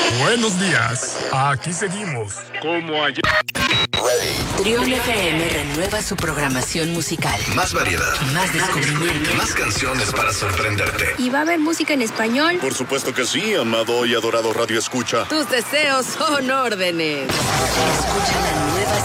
Buenos días, aquí seguimos, como ayer. Trión FM renueva su programación musical. Más variedad. Más descubrimiento. Más canciones para sorprenderte. ¿Y va a haber música en español? Por supuesto que sí, amado y adorado Radio Escucha. Tus deseos son órdenes. Escucha la nueva